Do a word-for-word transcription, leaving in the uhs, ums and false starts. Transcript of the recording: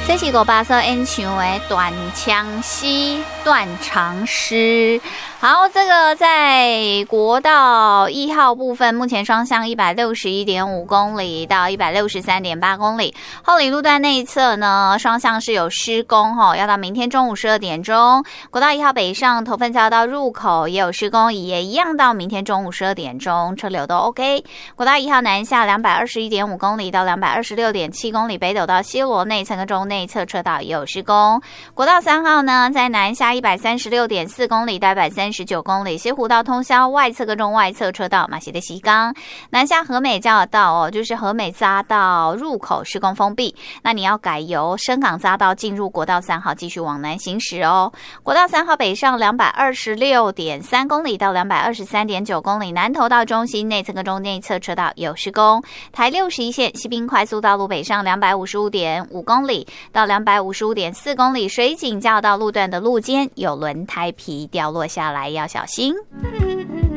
这是五八色 N 球的短枪溪断肠诗。好，这个在国道一号部分，目前双向一百六十一点五公里到一百六十三点八公里。后里路段内侧呢，双向是有施工吼，要到明天中午十二点钟。国道一号北上头份交道入口也有施工，也一样到明天中午十二点钟，车流都 OK。国道一号南下两百二十一点五公里到两百二十六点七公里，北斗到西螺内侧跟中内侧车道也有施工。国道三号呢，在南下一百三十六点四公里到一百三十九公里，西湖道通宵外侧跟中外侧车道马西的西港南下和美交流道哦，就是和美匝道入口施工封闭，那你要改由深港匝道进入国道三号继续往南行驶哦。国道三号北上两百二十六点三公里到两百二十三点九公里，南投到中心内侧跟中内侧车道有施工。台六十一线西滨快速道路北上两百五十五点五公里到两百五十五点四公里，水井交流道路段的路肩有轮胎皮掉落下来，要小心。